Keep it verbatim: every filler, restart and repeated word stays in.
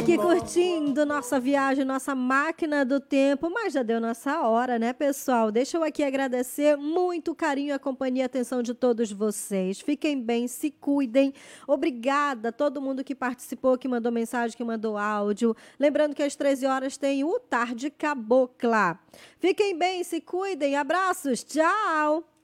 aqui curtindo nossa viagem, nossa máquina do tempo, mas já deu nossa hora, né, pessoal? Deixa eu aqui agradecer muito o carinho, a companhia e a atenção de todos vocês. Fiquem bem, se cuidem. Obrigada a todo mundo que participou, que mandou mensagem, que mandou áudio. Lembrando que às treze horas tem o Tarde Cabocla. Fiquem bem, se cuidem. Abraços, tchau!